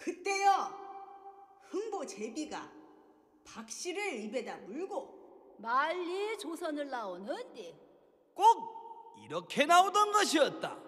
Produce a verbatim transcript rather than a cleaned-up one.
그때요 흥보 제비가 박씨를 입에다 물고 말리 조선을 나오는디 꼭 이렇게 나오던 것이었다.